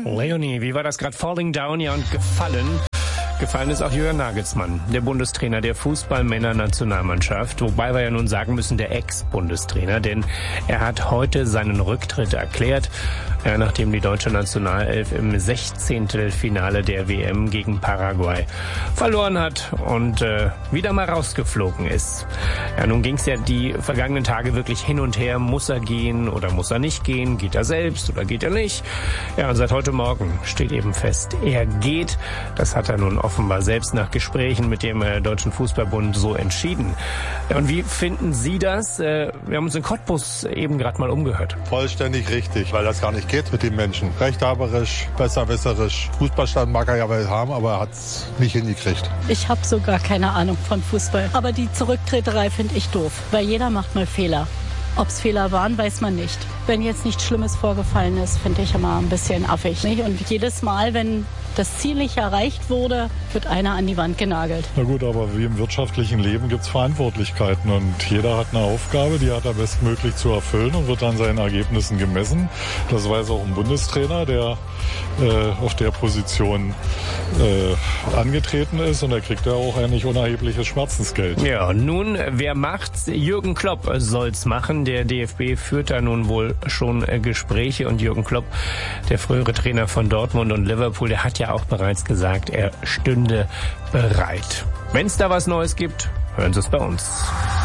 Leonie, wie war das gerade? Falling down, ja, und gefallen. Gefallen ist auch Julian Nagelsmann, der Bundestrainer der Fußball-Männer-Nationalmannschaft. Wobei wir ja nun sagen müssen, der Ex-Bundestrainer, denn er hat heute seinen Rücktritt erklärt, nachdem die deutsche Nationalelf im 16. Finale der WM gegen Paraguay verloren hat und wieder mal rausgeflogen ist. Ja, nun ging es ja die vergangenen Tage wirklich hin und her. Muss er gehen oder muss er nicht gehen? Geht er selbst oder geht er nicht? Ja, und seit heute Morgen steht eben fest, er geht. Das hat er nun offenbar selbst nach Gesprächen mit dem Deutschen Fußballbund so entschieden. Ja, und wie finden Sie das? Wir haben uns in Cottbus eben gerade mal umgehört. Vollständig richtig, weil das gar nicht geht mit den Menschen. Rechthaberisch, besserwisserisch. Fußballstand mag er ja wel haben, aber er hat es nicht hingekriegt. Ich habe so gar keine Ahnung von Fußball. Aber die Zurücktreterei finde ich doof, weil jeder macht mal Fehler. Ob es Fehler waren, weiß man nicht. Wenn jetzt nichts Schlimmes vorgefallen ist, finde ich immer ein bisschen affig. Nicht? Und jedes Mal, wenn das Ziel nicht erreicht wurde, wird einer an die Wand genagelt. Na gut, aber wie im wirtschaftlichen Leben gibt es Verantwortlichkeiten und jeder hat eine Aufgabe, die hat er bestmöglich zu erfüllen und wird an seinen Ergebnissen gemessen. Das weiß auch ein Bundestrainer, der auf der Position angetreten ist und er kriegt ja auch eigentlich unerhebliches Schmerzensgeld. Ja, nun, wer macht's? Jürgen Klopp soll's machen. Der DFB führt da nun wohl schon Gespräche und Jürgen Klopp, der frühere Trainer von Dortmund und Liverpool, der hat ja auch bereits gesagt, er stünde bereit. Wenn's da was Neues gibt, hören Sie es bei uns.